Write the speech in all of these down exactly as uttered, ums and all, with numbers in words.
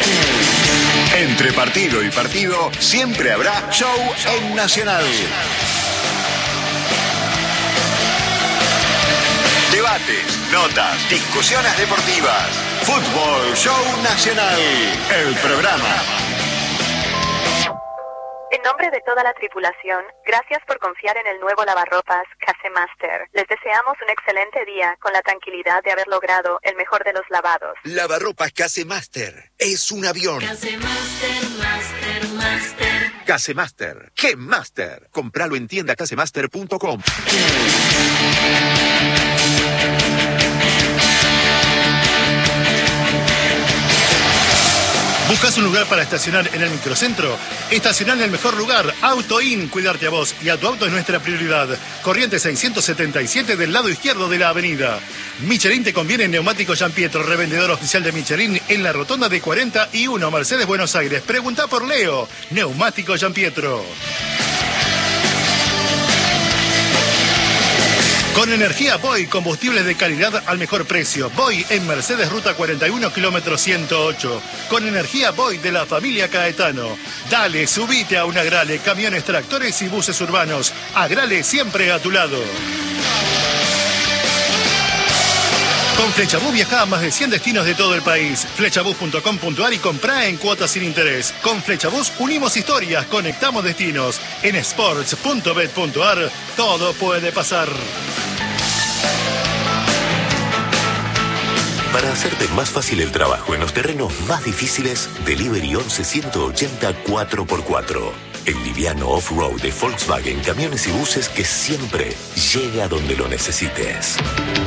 Entre partido y partido siempre habrá show en Nacional. Debates, notas, discusiones deportivas. Fútbol Show Nacional, el programa. En nombre de toda la tripulación, gracias por confiar en el nuevo lavarropas Casemaster. Les deseamos un excelente día con la tranquilidad de haber logrado el mejor de los lavados. Lavarropas Casemaster es un avión. Casemaster, Master, Master. Casemaster, ¿qué Master? Compralo en tienda casemaster punto com. ¿Buscas un lugar para estacionar en el microcentro? Estacionar en el mejor lugar, Auto In. Cuidarte a vos y a tu auto es nuestra prioridad. Corriente seiscientos setenta y siete del lado izquierdo de la avenida. Michelin te conviene en Neumáticos Giampietro, revendedor oficial de Michelin en la rotonda de cuarenta y uno, Mercedes, Buenos Aires. Pregunta por Leo. Neumáticos Giampietro. Con energía Boy, combustibles de calidad al mejor precio. Boy en Mercedes, ruta cuarenta y uno, kilómetro ciento ocho. Con energía Boy de la familia Caetano. Dale, subite a un Agrale, camiones, tractores y buses urbanos. Agrale siempre a tu lado. Con Flechabús viajá a más de cien destinos de todo el país. Flechabús punto com punto a r y comprá en cuotas sin interés. Con Flechabús unimos historias, conectamos destinos. En sports punto bet punto a r todo puede pasar. Para hacerte más fácil el trabajo en los terrenos más difíciles, Delivery once ciento ochenta cuatro por cuatro. El liviano off-road de Volkswagen, camiones y buses que siempre llega donde lo necesites.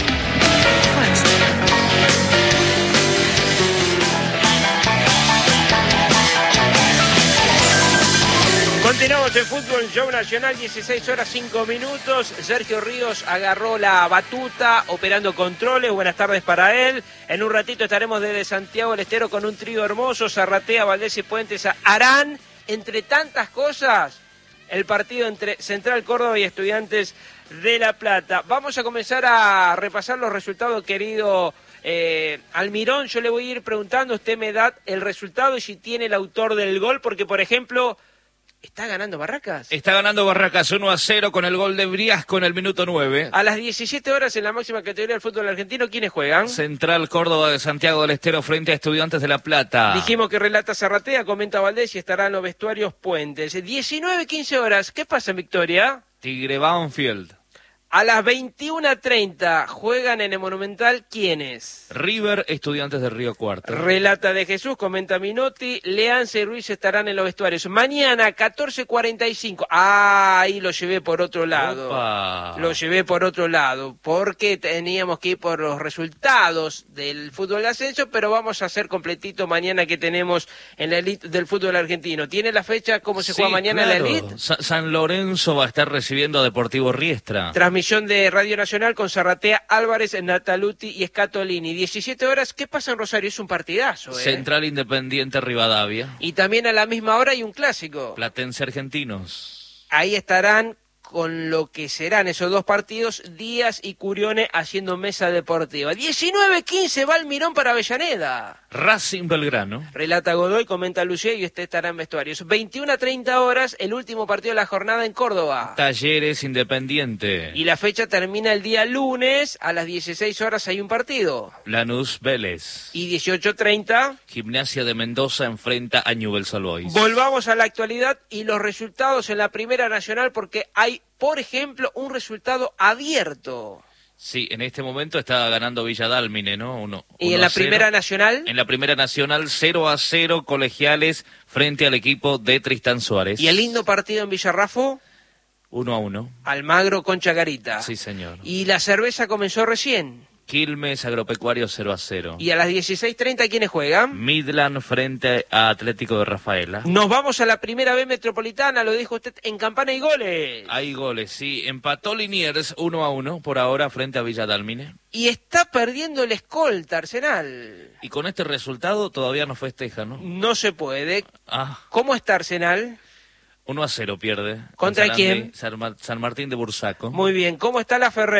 Continuamos en Fútbol Show Nacional, dieciséis horas cinco minutos. Sergio Ríos agarró la batuta, operando controles. Buenas tardes para él. En un ratito estaremos desde Santiago del Estero con un trío hermoso. Zarratea, Valdés y Puentes harán, entre tantas cosas, el partido entre Central Córdoba y Estudiantes de La Plata. Vamos a comenzar a repasar los resultados, querido eh, Almirón. Yo le voy a ir preguntando, usted me da el resultado y si tiene el autor del gol, porque, por ejemplo, ¿está ganando Barracas? Está ganando Barracas uno a cero con el gol de Briasco en el minuto nueve. A las diecisiete horas en la máxima categoría del fútbol argentino, ¿quiénes juegan? Central Córdoba de Santiago del Estero frente a Estudiantes de La Plata. Dijimos que relata Zarratea, comenta Valdés y estarán los vestuarios Puentes. diecinueve quince horas, ¿qué pasa en Victoria? Tigre Banfield. A las veintiuna treinta juegan en el Monumental, ¿quiénes? River, Estudiantes de Río Cuarto. Relata de Jesús, comenta Minotti, Leanza y Ruiz estarán en los vestuarios. Mañana, catorce cuarenta y cinco. Ah, ahí lo llevé por otro lado. Opa. Lo llevé por otro lado, porque teníamos que ir por los resultados del fútbol de ascenso, pero vamos a hacer completito mañana que tenemos en la elite del fútbol argentino. ¿Tiene la fecha cómo se Sí, juega mañana claro. en la elite? Sa- San Lorenzo va a estar recibiendo a Deportivo Riestra. Transmisión de Radio Nacional con Zarratea, Álvarez, Nataluti y Scatolini. diecisiete horas, ¿qué pasa en Rosario? Es un partidazo, ¿eh? Central Independiente Rivadavia. Y también a la misma hora hay un clásico. Platense Argentinos. Ahí estarán con lo que serán esos dos partidos, Díaz y Curione haciendo mesa deportiva. diecinueve quince va Almirón para Avellaneda. Racing Belgrano. Relata Godoy, comenta Lucía y usted estará en vestuarios. veintiuna treinta horas, el último partido de la jornada en Córdoba. Talleres Independiente. Y la fecha termina el día lunes, a las dieciséis horas hay un partido. Lanús Vélez. Y dieciocho treinta... Gimnasia de Mendoza enfrenta a Newell's Old Boys. Volvamos a la actualidad y los resultados en la Primera Nacional, porque hay, por ejemplo, un resultado abierto. Sí, en este momento está ganando Villadálmine, ¿no? Uno, ¿Y uno en la a cero. Primera Nacional? En la Primera Nacional, cero a cero Colegiales frente al equipo de Tristán Suárez. ¿Y el lindo partido en Villarrafo? uno a uno. Almagro con Chacarita. Sí, señor. ¿Y la cerveza comenzó recién? Quilmes Agropecuario cero a cero. ¿Y a las dieciséis treinta quiénes juegan? Midland frente a Atlético de Rafaela. Nos vamos a la Primera B Metropolitana, lo dijo usted, en Campana y goles. Hay goles, sí. Empató Liniers uno a uno por ahora frente a Villadálmine. Y está perdiendo el escolta, Arsenal. Y con este resultado todavía no festeja, ¿no? No se puede. Ah, ¿Cómo está Arsenal? uno a cero pierde. ¿Contra San quién? Andrés, San, Mar- San Martín de Bursaco. Muy bien. ¿Cómo está la Ferrer?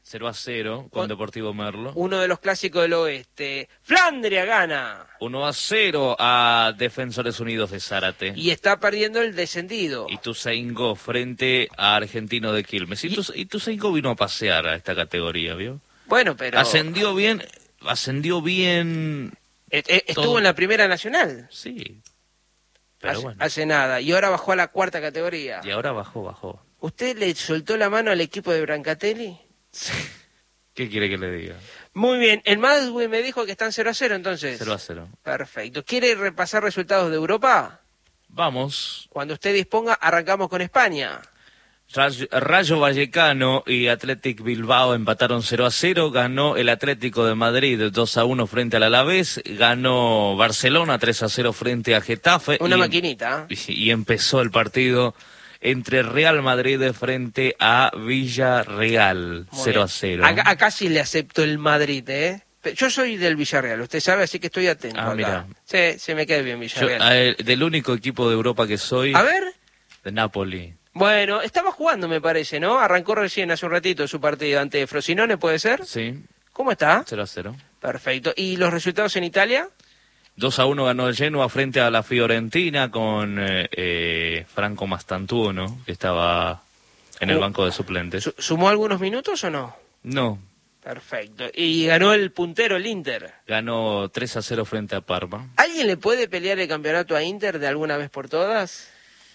cero a cero con Deportivo Merlo. Uno de los clásicos del oeste. Flandria gana. uno a cero a Defensores Unidos de Zárate. Y está perdiendo el descendido. Ituzaingó frente a Argentino de Quilmes. Y... Ituzaingó vino a pasear a esta categoría, ¿vio? Bueno, pero... Ascendió bien, ascendió bien... Et, et, estuvo todo. en la primera nacional. Sí, pero hace, bueno. hace nada. Y ahora bajó a la cuarta categoría. Y ahora bajó, bajó. ¿Usted le soltó la mano al equipo de Brancatelli? ¿Qué quiere que le diga? Muy bien. El Madrid me dijo que están cero a cero, entonces. cero a cero. Perfecto. ¿Quiere repasar resultados de Europa? Vamos. Cuando usted disponga, arrancamos con España. Rayo, Rayo Vallecano y Athletic Bilbao empataron cero a cero. Ganó el Atlético de Madrid dos a uno frente al Alavés. Ganó Barcelona tres a cero frente a Getafe. Una y, maquinita. Y, y empezó el partido entre Real Madrid frente a Villarreal. Muy cero bien. a cero. Acá, acá sí le acepto el Madrid, ¿eh? Yo soy del Villarreal, usted sabe, así que estoy atento. Ah, acá. mira. Sí, se me cae bien Yo, Villarreal. a ver, del único equipo de Europa que soy, A ver. de Napoli. Bueno, estaba jugando, me parece, ¿no? Arrancó recién hace un ratito su partido ante Frosinone, ¿puede ser? Sí, ¿Cómo está? cero a cero. Perfecto. ¿Y los resultados en Italia? dos a uno ganó el Genoa frente a la Fiorentina con eh, eh, Franco Mastantuono, que estaba en el banco de suplentes. Su- ¿Sumó algunos minutos o no? No, Perfecto. Y ganó el puntero, el Inter. ganó tres a cero frente a Parma. ¿Alguien le puede pelear el campeonato a Inter de alguna vez por todas?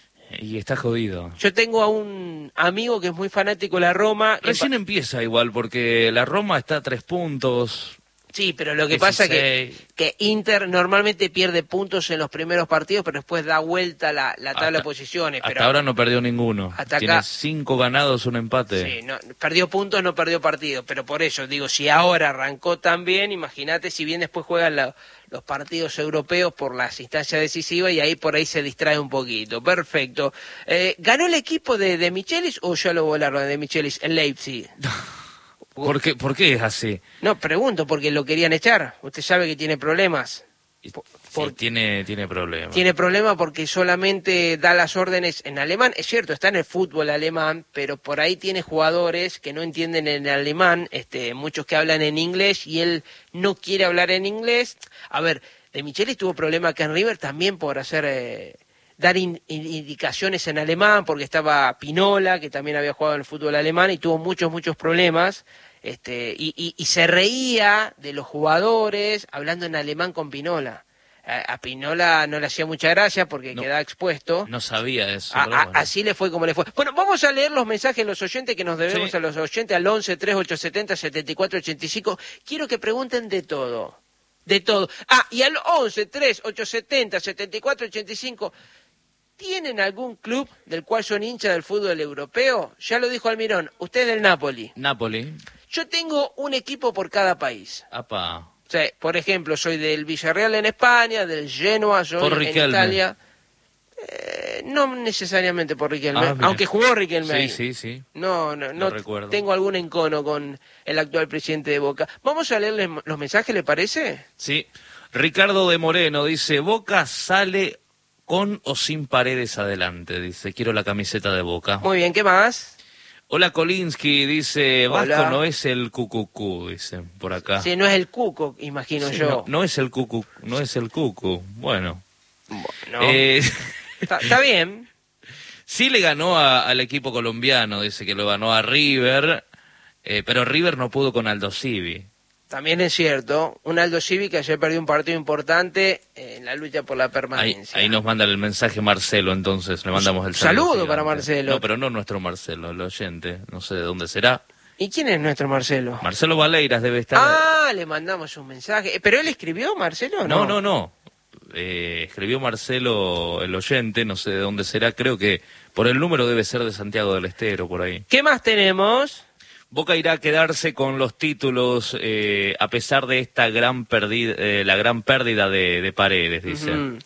Y está jodido. Yo tengo a un amigo que es muy fanático de la Roma. Recién empieza igual, porque la Roma está a tres puntos. Sí, pero lo que pasa es que, dieciséis. que Inter normalmente pierde puntos en los primeros partidos, pero después da vuelta la, la tabla Hasta- de posiciones. Hasta Pero, ahora no perdió ninguno. Hasta Tiene acá- cinco ganados, un empate. sí, no, perdió puntos, no perdió partidos. Pero por eso, digo, si ahora arrancó tan bien, imagínate si bien después juegan la- los partidos europeos por las instancias decisivas y ahí por ahí se distrae un poquito. Perfecto. Eh, ¿Ganó el equipo de, de Michelis o ya lo volaron de Michelis en Leipzig? ¿Por qué, ¿Por qué es así? No, pregunto, porque lo querían echar. Usted sabe que tiene problemas. Sí, por- tiene, tiene problemas. Tiene problema porque solamente da las órdenes en alemán. Es cierto, está en el fútbol alemán, pero por ahí tiene jugadores que no entienden el alemán, este, muchos que hablan en inglés y él no quiere hablar en inglés. A ver, de Michelis tuvo problema acá en River también por hacer... Eh, dar in- in- indicaciones en alemán, porque estaba Pinola, que también había jugado en el fútbol alemán, y tuvo muchos, muchos problemas, este, y, y, y se reía de los jugadores hablando en alemán con Pinola. A, a Pinola no le hacía mucha gracia porque No. quedaba expuesto. No sabía eso. A- pero a- bueno. Así le fue como le fue. Bueno, vamos a leer los mensajes de los oyentes que nos debemos Sí. a los oyentes al once, tres, ocho setenta, setenta y cuatro ochenta y cinco. Quiero que pregunten de todo. De todo. Ah, y al once, tres, ocho setenta, setenta y cuatro ochenta y cinco. ¿Tienen algún club del cual son hinchas del fútbol europeo? Ya lo dijo Almirón, usted es del Napoli. Napoli. Yo tengo un equipo por cada país. Apa. O sea, por ejemplo, soy del Villarreal en España, del Genoa, soy Por en Riquelme. Italia. Eh, no necesariamente por Riquelme, Ah, mira. aunque jugó Riquelme ahí. Sí, sí, sí. No, no, no, Lo recuerdo. tengo algún encono con el actual presidente de Boca. Vamos a leerles los mensajes, ¿le parece? Sí. Ricardo de Moreno dice, Boca sale con o sin Paredes adelante. Dice, quiero la camiseta de Boca. Muy bien, ¿qué más? Hola Kolinsky, dice, Hola. Vasco no es el cucucú, dice, por acá. Si no es el Cuco, imagino Sí, yo. no, no es el cucu, no es el cucu. Bueno. Bueno, Eh, está, está bien. sí le ganó a- al equipo colombiano, dice que lo ganó a River, eh, pero River no pudo con Aldo Civi. También es cierto, un Aldo Civi que ayer perdió un partido importante en la lucha por la Ahí, permanencia. ahí nos manda el mensaje Marcelo, entonces le mandamos el Saludo saludo. para gigante. Marcelo. No, pero no nuestro Marcelo, el oyente, no sé de dónde será. ¿Y quién es nuestro Marcelo? Marcelo Valeiras debe estar... Ah, le mandamos un mensaje. Eh, ¿Pero él escribió, Marcelo? no, no, no. Eh, escribió Marcelo, el oyente, no sé de dónde será, creo que por el número debe ser de Santiago del Estero, por ahí. ¿Qué más tenemos? Boca irá a quedarse con los títulos eh, a pesar de esta gran pérdida, eh, la gran pérdida de, de Paredes, dice. Ujú.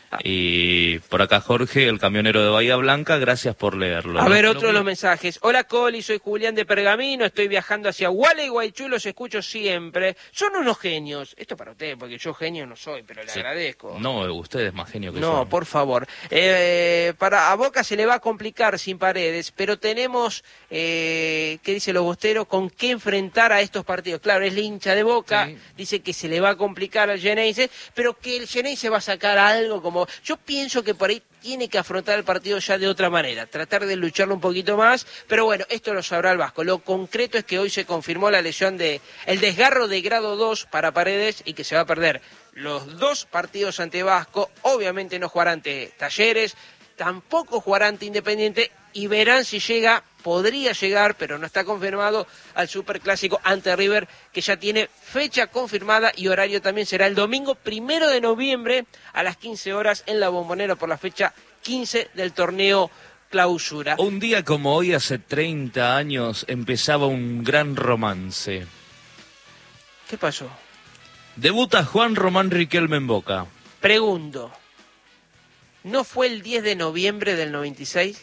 Y por acá Jorge, el camionero de Bahía Blanca, gracias por leerlo. A ¿no? ver, Lo otro de vi- los mensajes. Hola Coli, soy Julián de Pergamino, estoy viajando hacia Gualeguaychú, los escucho siempre. Son unos genios. Esto para usted, porque yo genio no soy, pero le Sí. agradezco. No, usted es más genio que yo. No, por favor. Eh, para a Boca se le va a complicar sin Paredes, pero tenemos, eh, ¿qué dice los bosteros? Con qué enfrentar a estos partidos. Claro, es la hincha de Boca, Sí. dice que se le va a complicar al Geneise, pero que el Geneise va a sacar algo como... Yo pienso que por ahí tiene que afrontar el partido ya de otra manera, tratar de lucharlo un poquito más, pero bueno, esto lo sabrá el Vasco. Lo concreto es que hoy se confirmó la lesión de el desgarro de grado dos para Paredes y que se va a perder los dos partidos ante Vasco. Obviamente no jugará ante Talleres, tampoco jugará ante Independiente y verán si llega, podría llegar, pero no está confirmado, al Superclásico ante River, que ya tiene fecha confirmada y horario también será el domingo primero de noviembre a las quince horas en la Bombonera por la fecha quince del torneo Clausura. Un día como hoy, hace treinta años, empezaba un gran romance. ¿Qué pasó? Debuta Juan Román Riquelme en Boca. Pregunto, ¿no fue el diez de noviembre del noventa y seis?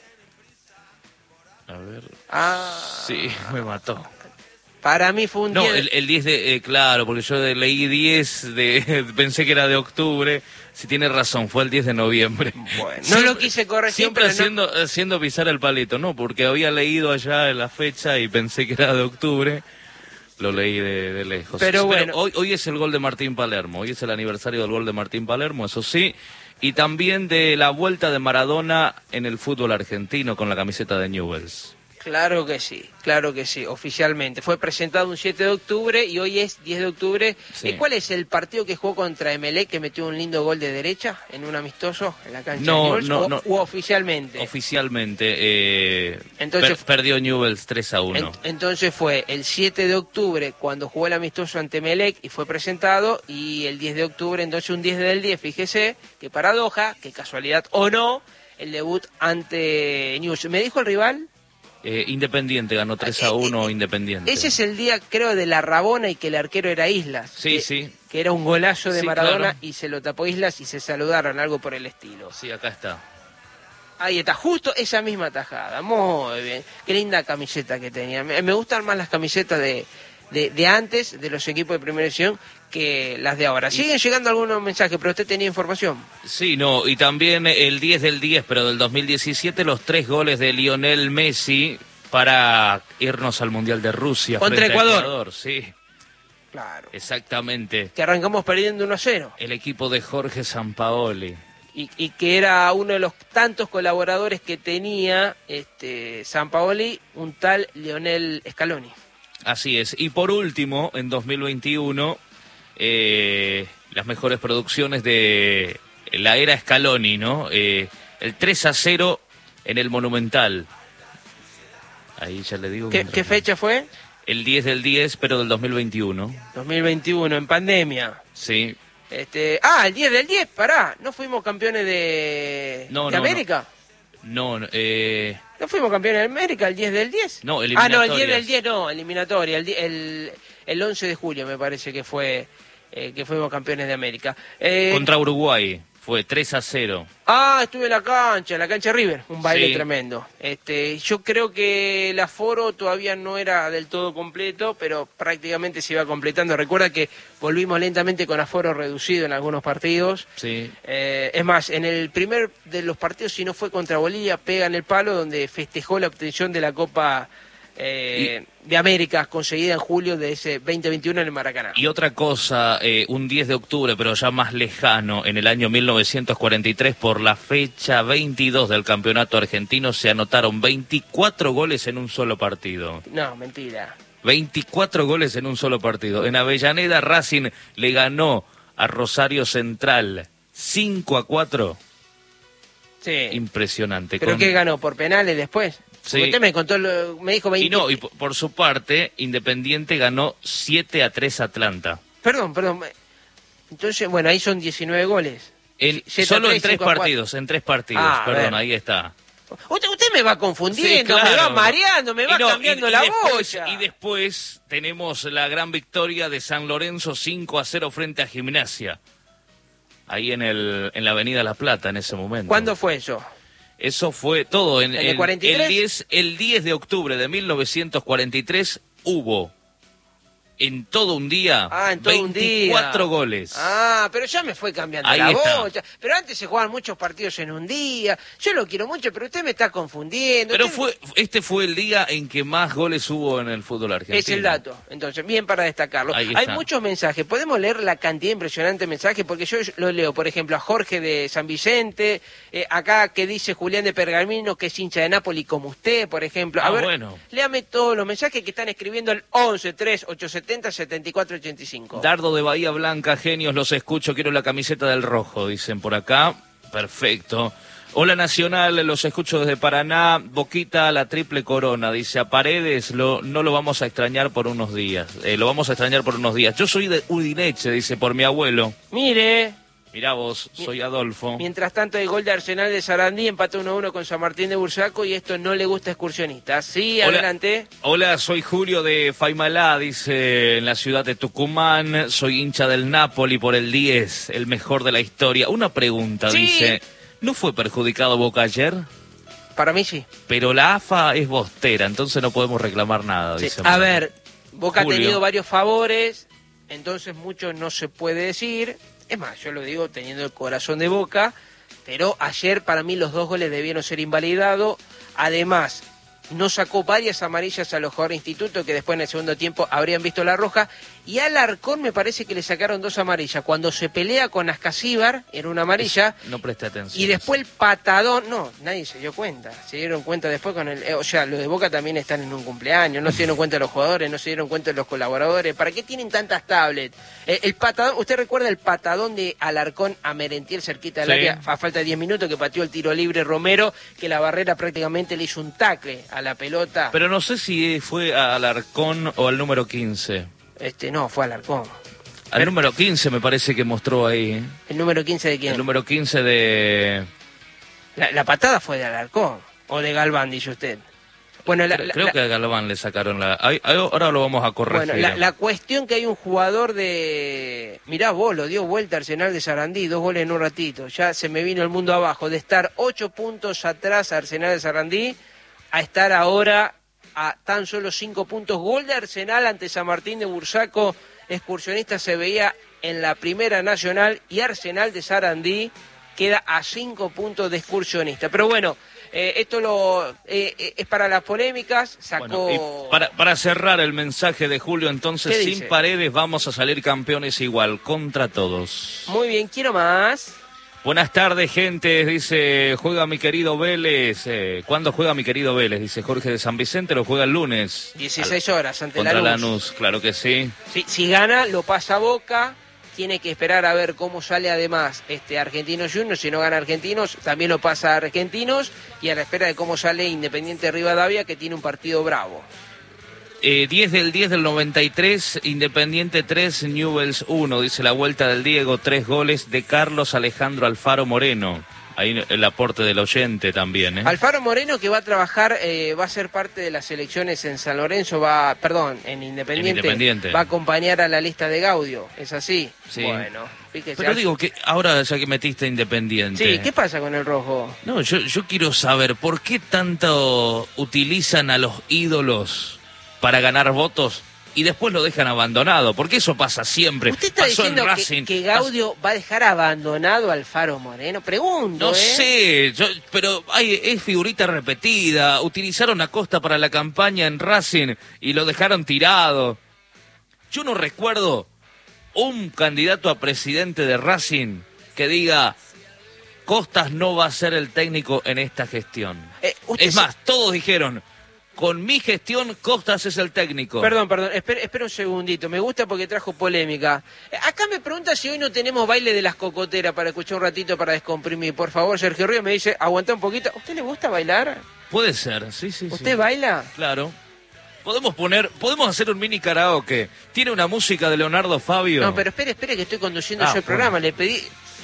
A ver... Ah, Sí, me mató. para mí fue un No, diez de- el, el diez de... eh, claro, porque yo de- leí diez, de, pensé que era de octubre. Si tiene razón, fue el diez de noviembre. Bueno, no lo quise corregir, Siempre pero no- haciendo, haciendo pisar el palito, no, porque había leído allá en la fecha y pensé que era de octubre. Lo leí de, de lejos. Pero bueno. hoy, hoy es el gol de Martín Palermo, hoy es el aniversario del gol de Martín Palermo, eso sí. Y también de la vuelta de Maradona en el fútbol argentino con la camiseta de Newell's. Claro que sí, claro que sí, oficialmente. Fue presentado un siete de octubre y hoy es diez de octubre. Sí. ¿Y cuál es el partido que jugó contra Emelec, que metió un lindo gol de derecha en un amistoso en la cancha No, de Newell's? no, o, no. ¿O oficialmente? Oficialmente, eh, Entonces- per- perdió Newell's tres a uno. En- entonces fue el siete de octubre cuando jugó el amistoso ante Emelec y fue presentado, y el diez de octubre, entonces un diez del diez, fíjese, qué paradoja, qué casualidad o no, el debut ante Newell's. ¿Me dijo el rival? Eh, Independiente ganó tres a uno, Independiente. Ese es el día, creo, de la Rabona y que el arquero era Islas. Sí, que, sí. Que era un golazo de Sí, Maradona, claro. y se lo tapó Islas y se saludaron, algo por el estilo. Sí, acá está. Ahí está, justo esa misma tajada. Muy bien. Qué linda camiseta que tenía. Me, me gustan más las camisetas de, de, de antes, de los equipos de primera división, que las de ahora. Siguen llegando algunos mensajes, pero usted tenía información. Sí, no, y también el diez del diez, pero del dos mil diecisiete, los tres goles de Lionel Messi para irnos al Mundial de Rusia. Contra frente a Ecuador. Sí, Claro. exactamente. Que arrancamos perdiendo uno a cero. El equipo de Jorge Sampaoli. Y, y que era uno de los tantos colaboradores que tenía este Sampaoli, un tal Lionel Scaloni. Así es. Y por último, en dos mil veintiuno, eh, las mejores producciones de la era Scaloni, ¿no? Eh, el tres a cero en el Monumental. Ahí ya le digo. ¿Qué, contra- qué fecha fue? El diez del diez, pero del dos mil veintiuno. dos mil veintiuno, en pandemia. Sí. Este, ah, el diez del diez, pará, ¿no fuimos campeones de, No, de no, América? No, no, eh, ¿No fuimos campeones de América el diez del diez? No, Ah, no, el diez eliminatorias. del diez no, eliminatoria, el, di- el, el once de julio me parece que fue eh, que fuimos campeones de América. Eh, contra Uruguay. Fue tres a cero. Ah, estuve en la cancha, en la cancha River, un baile Sí. tremendo. Este, yo creo que el aforo todavía no era del todo completo, pero prácticamente se iba completando. Recuerda que volvimos lentamente con aforo reducido en algunos partidos. Sí. Eh, es más, en el primer de los partidos, si no fue contra Bolivia, pega en el palo, donde festejó la obtención de la Copa eh, de América, conseguida en julio de ese veinte veintiuno en el Maracaná. Y otra cosa, eh, un diez de octubre, pero ya más lejano, en el año mil novecientos cuarenta y tres, por la fecha veintidós del campeonato argentino, se anotaron veinticuatro goles en un solo partido. No, mentira. veinticuatro goles en un solo partido. En Avellaneda, Racing le ganó a Rosario Central cinco a cuatro. Sí. Impresionante. ¿Pero Con- qué ganó? ¿Por penales después? Sí. Porque usted me contó, lo- me dijo veinte... Y no, y por, por su parte, Independiente ganó siete a tres a Atlanta. Perdón, perdón. me- Entonces, bueno, ahí son diecinueve goles. En- siete a solo en tres, tres cinco a cuatro. partidos, en tres partidos, Ah, a perdón, ver. ahí está. Usted, usted me va confundiendo, Sí, claro. me va mareando, me va Y no, cambiando y- y la después- bocha. Y después tenemos la gran victoria de San Lorenzo cinco a cero frente a Gimnasia. ahí en el en la Avenida La Plata en ese momento. ¿Cuándo fue eso? Eso fue todo. En, ¿En el cuarenta y tres? El diez, el diez de octubre de mil novecientos cuarenta y tres hubo en todo un día Ah, en todo un día. veinticuatro goles. Ah, pero ya me fue cambiando Ahí la está. bocha. Pero antes se jugaban muchos partidos en un día. Yo lo quiero mucho, pero usted me está confundiendo. Pero Usted- fue este fue el día en que más goles hubo en el fútbol argentino. Es el dato. Entonces, bien para destacarlo. Ahí Hay está. muchos mensajes. Podemos leer la cantidad impresionante de mensajes, porque yo lo leo, por ejemplo, a Jorge de San Vicente, eh, acá que dice Julián de Pergamino, que es hincha de Nápoli como usted, por ejemplo. A Ah, ver, bueno. léame todos los mensajes que están escribiendo al once tres ocho siete cero siete cuatro ocho cinco. Dardo de Bahía Blanca, genios, los escucho, quiero la camiseta del rojo, dicen por acá. Perfecto. Hola Nacional, los escucho desde Paraná. Boquita, la triple corona, dice a Paredes, lo, no lo vamos a extrañar por unos días. Eh, lo vamos a extrañar por unos días. Yo soy de Udineche, dice, por mi abuelo. Mire, Mirá vos, soy Adolfo. mientras tanto hay gol de Arsenal de Sarandí, empató uno a uno con San Martín de Bursaco, y esto no le gusta a excursionistas. Sí, Hola. adelante. Hola, soy Julio de Faimalá, dice, en la ciudad de Tucumán. Soy hincha del Napoli por el diez, el mejor de la historia. Una pregunta, Sí. dice, ¿no fue perjudicado Boca ayer? Para mí sí. Pero la A F A es bostera, entonces no podemos reclamar nada, Sí. dice. A Manuel. ver, Boca Julio. ha tenido varios favores, entonces mucho no se puede decir. Es más, yo lo digo teniendo el corazón de Boca, pero ayer para mí los dos goles debieron ser invalidados. Además, no sacó varias amarillas a los jugadores de Instituto, que después en el segundo tiempo habrían visto la roja. Y al Alarcón me parece que le sacaron dos amarillas. Cuando se pelea con Ascasíbar, era una amarilla. No preste atención. Y después el patadón, no, nadie se dio cuenta, se dieron cuenta después con el, eh, o sea, los de Boca también están en un cumpleaños, no se dieron cuenta los jugadores, no se dieron cuenta los colaboradores, ¿para qué tienen tantas tablets? Eh, el patadón, ¿usted recuerda el patadón de Alarcón a Merentiel cerquita del Sí. área, a falta de diez minutos, que pateó el tiro libre Romero, que la barrera prácticamente le hizo un tacle a la pelota? Pero no sé si fue al Arcón o al número quince. Este, no, fue Alarcón. Al Pero- número quince me parece que mostró ahí. ¿eh? ¿El número quince de quién? El número quince de... La, la patada fue de Alarcón, o de Galván, dice usted. Bueno, la, Creo, la- creo la- que a Galván le sacaron la... ay, ay, ahora lo vamos a corregir. Bueno, la, la cuestión que hay un jugador de... Mirá vos, lo dio vuelta Arsenal de Sarandí, dos goles en un ratito. Ya se me vino el mundo abajo. De estar ocho puntos atrás Arsenal de Sarandí, a estar ahora a tan solo cinco puntos. Gol de Arsenal ante San Martín de Bursaco. Excursionista se veía en la Primera Nacional, y Arsenal de Sarandí queda a cinco puntos de Excursionista. Pero bueno, eh, esto lo eh, eh, es para las polémicas. Sacó... Bueno, y para, para cerrar el mensaje de Julio, entonces, ¿Qué sin dice? Paredes vamos a salir campeones igual, contra todos. Muy bien, quiero más. Buenas tardes, gente, dice, juega mi querido Vélez. Eh, ¿Cuándo juega mi querido Vélez? Dice Jorge de San Vicente, lo juega el lunes. dieciséis horas ante Contra Lanús. Lanús, claro que sí. Si, si gana, lo pasa a Boca. Tiene que esperar a ver cómo sale además este Argentinos Juniors. Si no gana Argentinos, también lo pasa a Argentinos. Y a la espera de cómo sale Independiente Rivadavia, que tiene un partido bravo. Eh, diez del diez del noventa y tres, Independiente tres, Newell's uno, dice la vuelta del Diego, tres goles de Carlos Alejandro Alfaro Moreno. Ahí el aporte del oyente también, ¿eh? Alfaro Moreno, que va a trabajar, eh, va a ser parte de las elecciones en San Lorenzo, va, perdón, en Independiente, En Independiente. va a acompañar a la lista de Gaudio, ¿es así? Sí. Bueno, fíjese. Pero digo que ahora ya que metiste Independiente... Sí, ¿qué pasa con el rojo? No, yo, yo quiero saber, ¿por qué tanto utilizan a los ídolos para ganar votos y después lo dejan abandonado? Porque eso pasa siempre. ¿Usted está Pasó en diciendo que, Racing, que Gaudio va a dejar abandonado al Alfaro Moreno? Pregunto, No ¿eh? sé, yo- pero hay, es figurita repetida. Utilizaron a Costa para la campaña en Racing y lo dejaron tirado. Yo no recuerdo un candidato a presidente de Racing que diga: Costas no va a ser el técnico en esta gestión. Eh, usted Es se- más, todos dijeron: con mi gestión Costas es el técnico. Perdón, perdón, espera, espera un segundito, me gusta porque trajo polémica. Eh, Acá me pregunta si hoy no tenemos baile de las cocoteras para escuchar un ratito para descomprimir. Por favor, Sergio Ríos me dice, aguanta un poquito. ¿A usted le gusta bailar? Puede ser, sí, sí, ¿Usted sí. baila? Claro. Podemos poner, podemos hacer un mini karaoke. Tiene una música de Leonardo Fabio. No, pero espere, espere que estoy conduciendo Ah, yo el bueno. programa. Le pedí,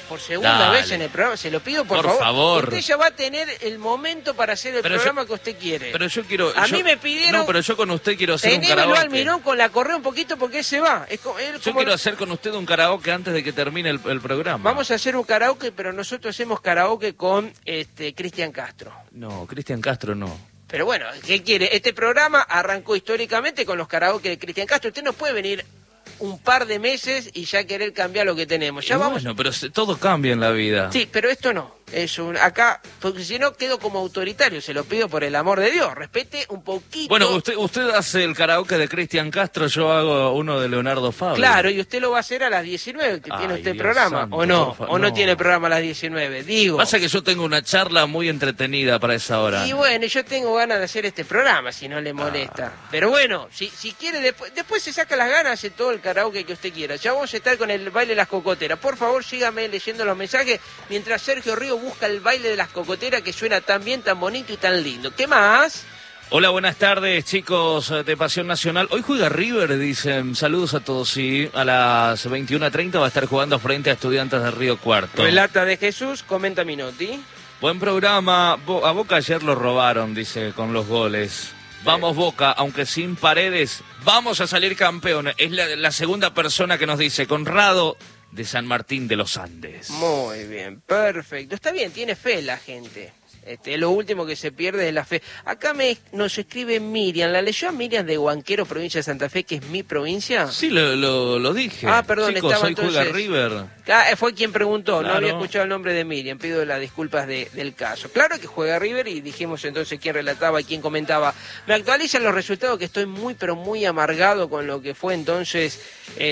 por segunda Dale. vez en el programa, se lo pido por, Por favor. favor. Usted ya va a tener el momento para hacer el Pero programa yo- que usted quiere. Pero yo quiero... A yo- mí me pidieron... No, pero yo con usted quiero hacer un Tenémelo karaoke. al Mirón con la correa un poquito porque él se va. Es como, él Yo como- quiero hacer con usted un karaoke antes de que termine el, el programa. Vamos a hacer un karaoke, pero nosotros hacemos karaoke con este Cristian Castro. No, Cristian Castro no. Pero bueno, ¿qué quiere? Este programa arrancó históricamente con los karaoke de Cristian Castro. Usted no puede venir un par de meses y ya querer cambiar lo que tenemos. Ya Y vamos. Bueno, pero se- todo cambia en la vida. Sí, pero esto no. Es un acá, porque si no quedo como autoritario. Se lo pido por el amor de Dios. Respete un poquito. Bueno, usted usted hace el karaoke de Cristian Castro, yo hago uno de Leonardo Fabio. Claro, y usted lo va a hacer a las diecinueve, que Ay, tiene usted Dios programa. santo, ¿O no? por fa- ¿O no, no. tiene programa a las diecinueve? Digo. Pasa que yo tengo una charla muy entretenida para esa hora. Y bueno, yo tengo ganas de hacer este programa, si no le molesta. Ah. Pero bueno, si, si quiere, después, después se saca las ganas, hace todo el karaoke que usted quiera. Ya vamos a estar con el baile de las cocoteras. Por favor, sígame leyendo los mensajes mientras Sergio Río busca el baile de las cocoteras que suena tan bien, tan bonito y tan lindo. ¿Qué más? Hola, buenas tardes, chicos de Pasión Nacional. Hoy juega River, dicen. Saludos a todos. Sí, a las veintiuna treinta va a estar jugando frente a Estudiantes de Río Cuarto. Relata de Jesús, comenta Minotti. Buen programa. Bo- a Boca ayer lo robaron, dice, con los goles. Vamos Boca, aunque sin Paredes, vamos a salir campeones. Es la, la segunda persona que nos dice, Conrado de San Martín de los Andes. Muy bien, perfecto. Está bien, tiene fe la gente. Este, lo último que se pierde es la fe. Acá me, nos escribe Miriam. ¿La leyó a Miriam de Huanquero, provincia de Santa Fe, que es mi provincia? Sí, lo, lo, lo dije. Ah, perdón, Chicos, estaba hoy juega entonces- River. Ah, fue quien preguntó, no Claro. había escuchado el nombre de Miriam, pido las disculpas de- del caso. Claro que juega River y dijimos entonces quién relataba y quién comentaba. Me actualizan los resultados que estoy muy pero muy amargado con lo que fue entonces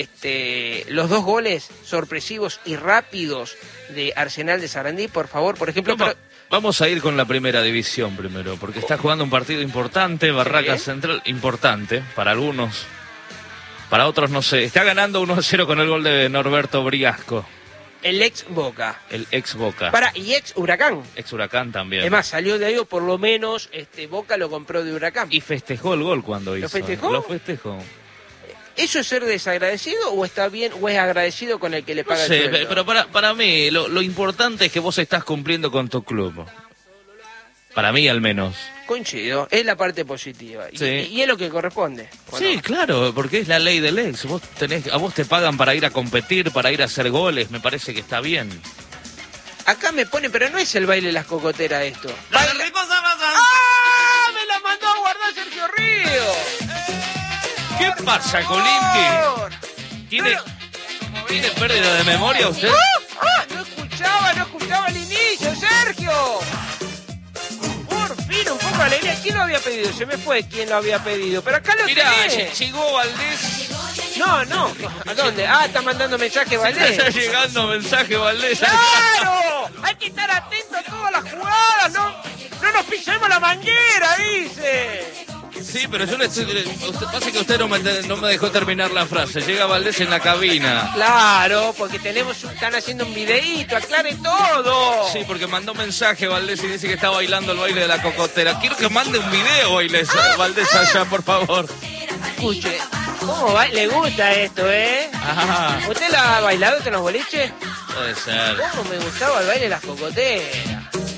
este los dos goles sorpresivos y rápidos de Arsenal de Sarandí, por favor, por ejemplo... Vamos, pero- vamos a ir con la primera división primero, porque está jugando un partido importante, Barraca Sí. Central, importante para algunos, para otros no sé. Está ganando uno a cero con el gol de Norberto Briasco, el ex Boca. el ex Boca, Para, y ex Huracán. ex Huracán también. Es más, salió de ahí o por lo menos este Boca lo compró de Huracán. Y festejó el gol cuando hizo. festejó? Lo festejó. ¿Eso es ser desagradecido o está bien o es agradecido con el que le No paga sé, el sueldo? pero para, para mí lo, lo importante es que vos estás cumpliendo con tu club. Para mí al menos. Coincido, es la parte positiva. Y, Sí. y es lo que corresponde. ¿o Sí, no? claro, porque es la ley del ex. Vos tenés, a vos te pagan para ir a competir, para ir a hacer goles, me parece que está bien. Acá me pone, pero no es el baile de las cocoteras esto. Baila- ¡Ah! ¡Me la mandó a guardar Sergio Río! ¿Qué pasa, ¡Por Colimpi? favor! ¿Tiene, Pero- ¿Tiene pérdida de memoria usted? ¡Ah! ¡Ah! No escuchaba, no escuchaba el inicio, Sergio. Por fin, un poco de alegría. ¿Quién lo había pedido? Se me fue quién lo había pedido. Pero acá lo Mirá, tenés. llegó Valdés. No, no. ¿A dónde? Ah, está mandando mensaje Está Valdés. llegando mensaje, Valdés. ¡Claro! Hay que estar atento a todas las jugadas. No, no nos pisemos la manguera, dice. Sí, pero yo le estoy... Usted, pasa que usted no me, no me dejó terminar la frase. Llega Valdés en la cabina. Claro, porque tenemos un- están haciendo un videíto, aclare todo. Sí, porque mandó mensaje Valdés y dice que está bailando el baile de la cocotera. Quiero que mande un video, Valdés, Valdés allá, por favor. Escuche, ¿cómo va? Le gusta esto, ¿eh? Ajá, ¿Usted la ha bailado en los boliches? puede ser. ¿Cómo me gustaba el baile de las cocoteras?